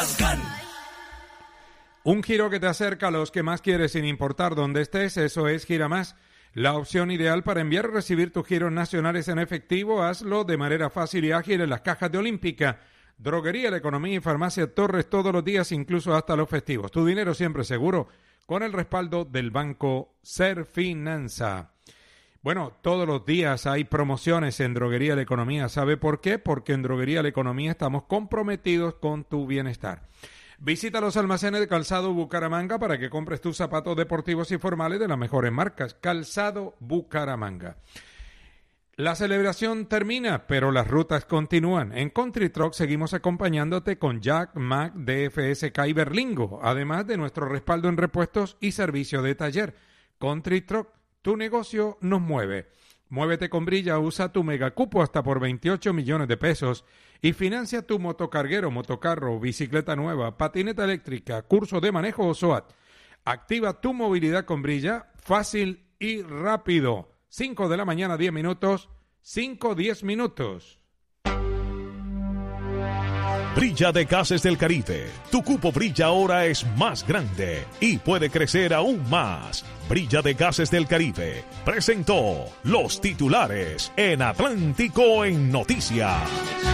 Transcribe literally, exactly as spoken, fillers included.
Un giro que te acerca a los que más quieres sin importar dónde estés, eso es Gira Más. La opción ideal para enviar y recibir tus giros nacionales en efectivo, hazlo de manera fácil y ágil en las cajas de Olímpica. Droguería, La Economía y Farmacia Torres todos los días, incluso hasta los festivos. Tu dinero siempre seguro, con el respaldo del Banco Serfinanza. Bueno, todos los días hay promociones en Droguería La Economía. ¿Sabe por qué? Porque en Droguería La Economía estamos comprometidos con tu bienestar. Visita los almacenes de Calzado Bucaramanga para que compres tus zapatos deportivos y formales de las mejores marcas. Calzado Bucaramanga. La celebración termina, pero las rutas continúan. En Country Truck seguimos acompañándote con Jack, Mac, D F S K y Berlingo, además de nuestro respaldo en repuestos y servicio de taller. Country Truck, tu negocio nos mueve. Muévete con Brilla, usa tu megacupo hasta por veintiocho millones de pesos y financia tu motocarguero, motocarro, bicicleta nueva, patineta eléctrica, curso de manejo o SOAT. Activa tu movilidad con Brilla, fácil y rápido. cinco de la mañana, diez minutos, cinco, diez minutos. Brilla de Gases del Caribe. Tu cupo Brilla ahora es más grande y puede crecer aún más. Brilla de Gases del Caribe presentó los titulares en Atlántico en Noticias.